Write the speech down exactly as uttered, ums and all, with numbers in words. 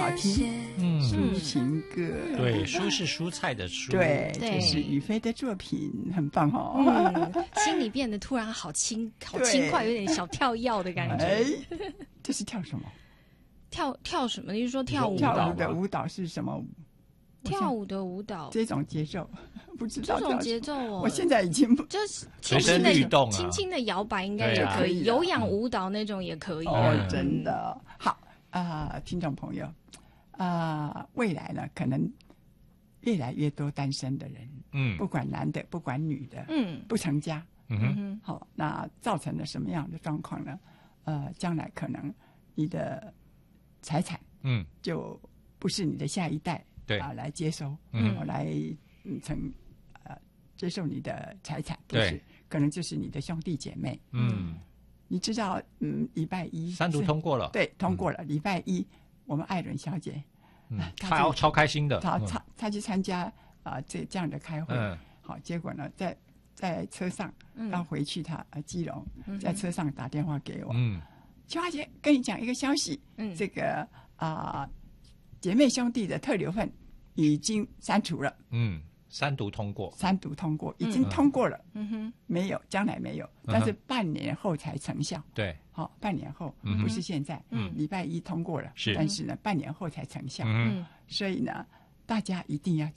好听， 嗯， 抒情歌， 对，蔬是蔬菜的蔬， 对， 对这是宇飞的作品，很棒哦。 嗯，心里变得突然好轻，好轻快，有点小跳跃的感觉。 哎，这是跳什么？ 跳跳什么？你是说跳舞？ 跳舞的舞蹈是什么舞？ 跳舞的舞蹈， 这种节奏不知道这种节奏哦， 我现在已经不就是随身律动啊， 轻轻的摇摆应该也可以，有氧舞蹈那种也可以。 哦，真的好啊，听众朋友啊，未来呢，可能越来越多单身的人，嗯，不管男的，不管女的，嗯，不成家，嗯哼，好，那造成了什么样的状况呢？呃，将来可能你的财产，嗯，就不是你的下一代。对啊，来接收，嗯，来嗯成呃接受你的财产，不是，可能就是你的兄弟姐妹，嗯，你知道，嗯，礼拜一三读通过了， 对，通过了。礼拜一，我们艾伦小姐， 嗯，超超开心的， 她她她去参加啊这这样的开会，嗯，好，结果呢，在在车上要回去，她呃基隆，在车上打电话给我，嗯，秋华姐跟你讲一个消息，嗯，这个啊。姐妹兄弟的特留份已经删除了，嗯， 三读通过， 三读通过，已经通过了，嗯哼，没有，将来没有，但是半年后才成效，对，好，半年后，不是现在，嗯，礼拜一通过了，是，但是呢，半年后才成效，嗯，所以呢，大家一定要